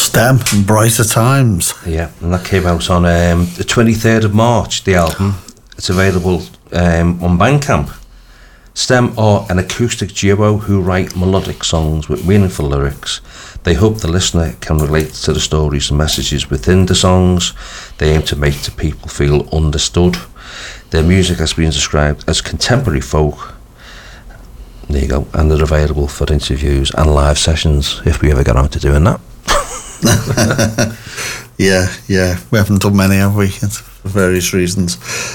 STEM and Brighter Times. Yeah, and that came out on the 23rd of March, the album. It's available on Bandcamp. STEM are an acoustic duo who write melodic songs with meaningful lyrics. They hope the listener can relate to the stories and messages within the songs. They aim to make the people feel understood. Their music has been described as contemporary folk. There you go. And they're available for interviews and live sessions if we ever get around to doing that. Yeah. We haven't done many, have we? For various reasons.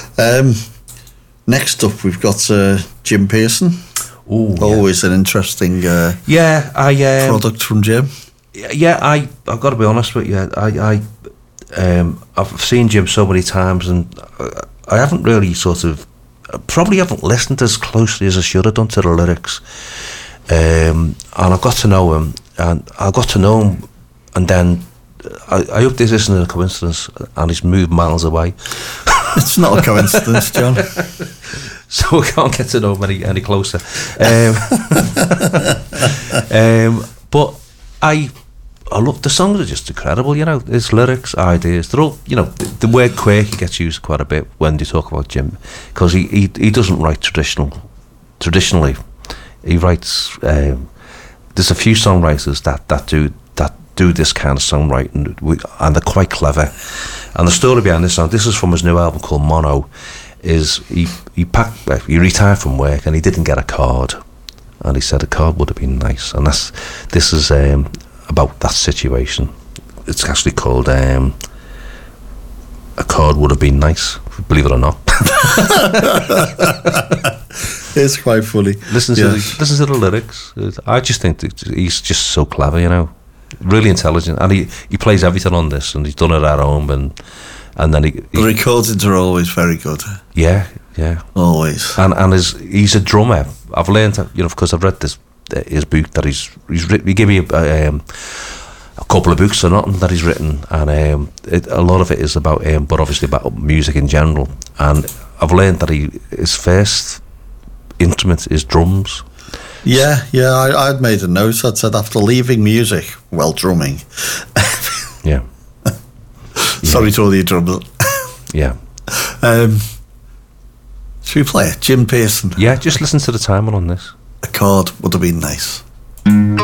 Next up, we've got Jim Pearson. Ooh, always an interesting product from Jim. Yeah, I've got to be honest with you. I've seen Jim so many times, and I haven't really probably haven't listened as closely as I should have done to the lyrics. And I got to know him, and then I hope this isn't a coincidence, and he's moved miles away. It's not a coincidence, John. So we can't get to know him any closer. But I look, the songs are just incredible, his lyrics, ideas, they're all, the word quirky gets used quite a bit when you talk about Jim, because he doesn't write traditionally. He writes, there's a few songwriters that do this kind of songwriting, and they're quite clever. And the story behind this song, this is from his new album called Mono, is he retired from work and he didn't get a card, and he said a card would have been nice, and this is about that situation. It's actually called A Card Would Have Been Nice, believe it or not. It's quite funny. Listen to the lyrics. I just think that he's just so clever, really intelligent, and he plays everything on this, and he's done it at home, and then the recordings are always very good. Yeah, always. And he's a drummer. I've learned that, because I've read his book that he's written. He gave me a couple of books or nothing that he's written, and a lot of it is about him, but obviously about music in general. And I've learned that his first instrument is drums. Yeah, I'd made a note. I'd said after leaving music, drumming. Yeah. Sorry to all your drummers. Yeah. Should we play it? Jim Pearson. Yeah, just listen to the timing on this. A Chord Would Have Been Nice.